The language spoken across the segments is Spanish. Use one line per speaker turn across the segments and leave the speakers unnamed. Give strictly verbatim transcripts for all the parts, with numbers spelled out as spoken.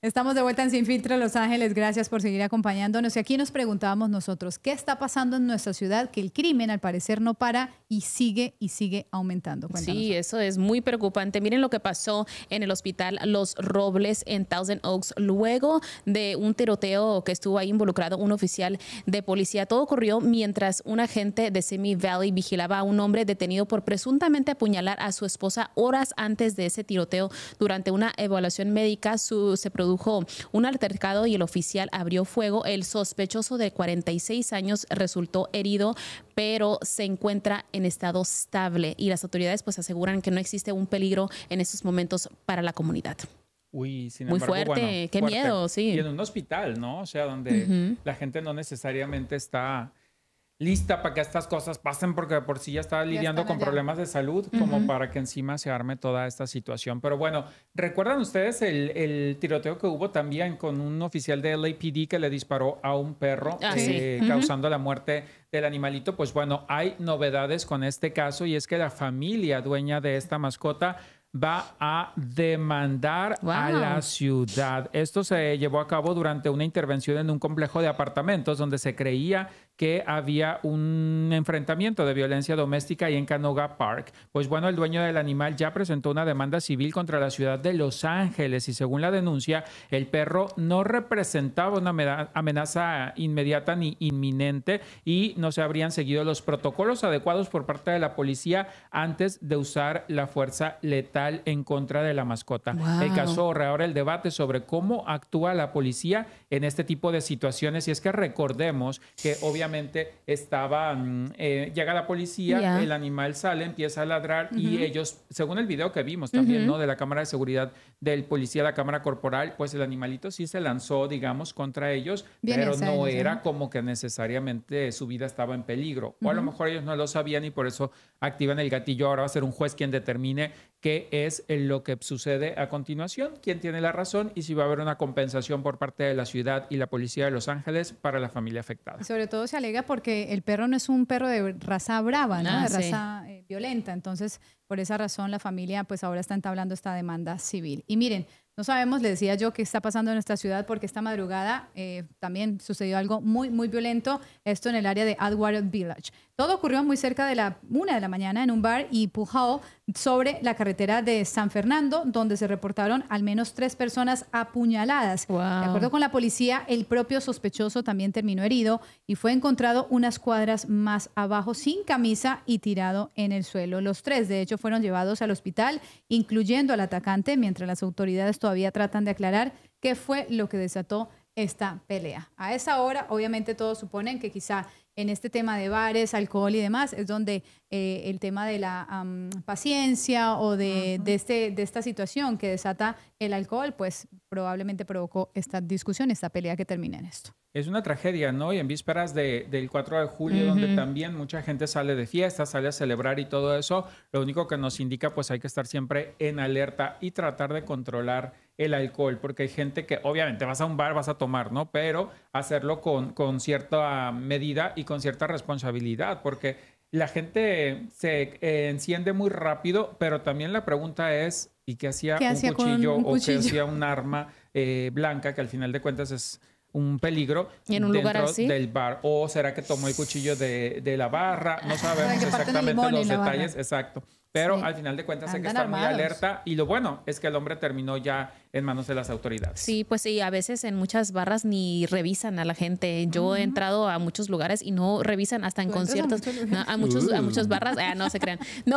Estamos de vuelta en Sin Filtro Los Ángeles. Gracias por seguir acompañándonos. Y aquí nos preguntábamos nosotros, ¿qué está pasando en nuestra ciudad? Que el crimen al parecer no para y sigue y sigue aumentando. Cuéntanos.
Sí, eso es muy preocupante. Miren lo que pasó en el hospital Los Robles en Thousand Oaks luego de un tiroteo que estuvo ahí involucrado un oficial de policía. Todo ocurrió mientras un agente de Simi Valley vigilaba a un hombre detenido por presuntamente apuñalar a su esposa horas antes de ese tiroteo. Durante una evaluación médica su, se produjo un altercado y el oficial abrió fuego. El sospechoso de cuarenta y seis años resultó herido, pero se encuentra en estado estable y las autoridades pues aseguran que no existe un peligro en estos momentos para la comunidad.
Uy, sin
Muy
embargo,
fuerte,
bueno,
qué
fuerte.
miedo, sí.
Y en un hospital, ¿no? O sea, donde uh-huh. la gente no necesariamente está lista para que estas cosas pasen porque por sí ya está lidiando con allá. problemas de salud, uh-huh. como para que encima se arme toda esta situación. Pero bueno, ¿recuerdan ustedes el, el tiroteo que hubo también con un oficial de L A P D que le disparó a un perro,
ah,
eh,
sí.
causando
uh-huh.
la muerte del animalito? Pues bueno, hay novedades con este caso y es que la familia dueña de esta mascota va a demandar wow. a la ciudad. Esto se llevó a cabo durante una intervención en un complejo de apartamentos donde se creía que había un enfrentamiento de violencia doméstica ahí en Canoga Park. Pues bueno, el dueño del animal ya presentó una demanda civil contra la ciudad de Los Ángeles y según la denuncia, el perro no representaba una amenaza inmediata ni inminente y no se habrían seguido los protocolos adecuados por parte de la policía antes de usar la fuerza letal en contra de la mascota.
Wow.
El caso reabre el debate sobre cómo actúa la policía en este tipo de situaciones y es que recordemos que obviamente estaba, eh, llega la policía, yeah. el animal sale, empieza a ladrar uh-huh. y ellos, según el video que vimos también, uh-huh. ¿no? De la cámara de seguridad del policía, la cámara corporal, pues el animalito sí se lanzó, digamos, contra ellos, Bien pero no ellos, era ¿no? como que necesariamente su vida estaba en peligro. Uh-huh. O a lo mejor ellos no lo sabían y por eso activan el gatillo. Ahora va a ser un juez quien determine qué es lo que sucede a continuación, quién tiene la razón y si va a haber una compensación por parte de la ciudad y la policía de Los Ángeles para la familia afectada.
Y sobre todo se alega porque el perro no es un perro de raza brava, ¿no?
Ah,
de
sí.
raza eh, violenta. Entonces, por esa razón, la familia pues ahora está entablando esta demanda civil. Y miren, no sabemos, le decía yo, qué está pasando en nuestra ciudad porque esta madrugada eh, también sucedió algo muy, muy violento, esto en el área de Atwater Village. Todo ocurrió muy cerca de la una de la mañana en un bar y Pujao sobre la carretera de San Fernando, donde se reportaron al menos tres personas apuñaladas.
Wow.
De acuerdo con la policía, el propio sospechoso también terminó herido y fue encontrado unas cuadras más abajo sin camisa y tirado en el suelo. Los tres, de hecho, fueron llevados al hospital, incluyendo al atacante, mientras las autoridades todavía tratan de aclarar qué fue lo que desató esta pelea. A esa hora, obviamente, todos suponen que quizá en este tema de bares, alcohol y demás, es donde eh, el tema de la um, paciencia o de, uh-huh. de, este, de esta situación que desata el alcohol, pues probablemente provocó esta discusión, esta pelea que termina en esto.
Es una tragedia, ¿no? Y en vísperas de, del cuatro de julio, uh-huh. donde también mucha gente sale de fiesta, sale a celebrar y todo eso, lo único que nos indica, pues hay que estar siempre en alerta y tratar de controlar el alcohol, porque hay gente que obviamente vas a un bar, vas a tomar, ¿no? Pero hacerlo con, con cierta medida y con cierta responsabilidad, porque la gente se eh, enciende muy rápido, pero también la pregunta es, ¿y qué hacía,
¿Qué
un,
hacía
cuchillo,
un
o
cuchillo?
qué hacía un arma eh, blanca, que al final de cuentas es un peligro
en un
dentro
lugar así
del bar? ¿O será que tomó el cuchillo de, de la barra? No sabemos exactamente los detalles, exacto. Pero sí. al final de cuentas hay que estar armados. Muy alerta y lo bueno es que el hombre terminó ya en manos de las autoridades.
Sí, pues sí, a veces en muchas barras ni revisan a la gente. Yo uh-huh. he entrado a muchos lugares y no revisan hasta en conciertos. A, no, a muchos uh. a muchas barras, ah, no se crean. No,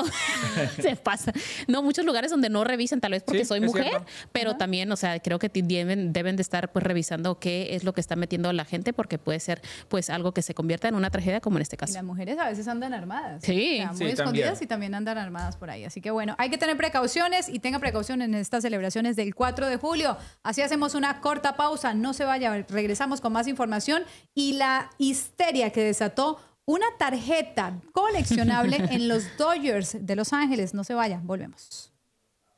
se pasa. No, muchos lugares donde no revisan, tal vez porque sí, soy mujer, cierto. pero uh-huh. también, o sea, creo que deben, deben de estar pues revisando qué es lo que está metiendo la gente porque puede ser pues algo que se convierta en una tragedia como en este caso.
Y las mujeres a veces andan armadas.
Sí.
O sea, muy
sí,
escondidas
también.
y también andan armadas por ahí. Así que bueno, hay que tener precauciones y tenga precaución en estas celebraciones del cuatro de julio. Así hacemos una corta pausa, no se vaya, regresamos con más información y la histeria que desató una tarjeta coleccionable en los Dodgers de Los Ángeles. No se vaya, volvemos.